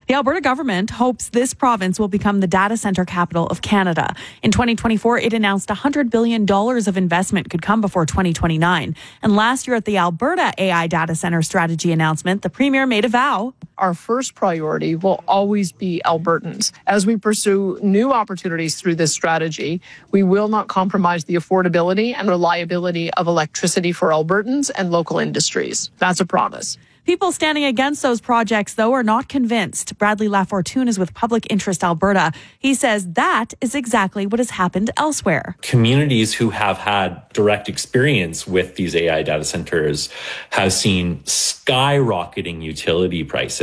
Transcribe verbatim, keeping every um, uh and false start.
The Alberta government hopes this province will become the data center capital of Canada. In twenty twenty-four, it announced one hundred billion dollars of investment could come before twenty twenty-nine. And last year at the Alberta A I Data Center Strategy announcement, the Premier made a vow. Our first priority will always be Albertans. As we pursue new opportunities through this strategy, we will not compromise the affordability and reliability of electricity for Albertans and local industries. That's a promise. People standing against those projects, though, are not convinced. Bradley Lafortune is with Public Interest Alberta. He says that is exactly what has happened elsewhere. Communities who have had direct experience with these A I data centers have seen skyrocketing utility prices.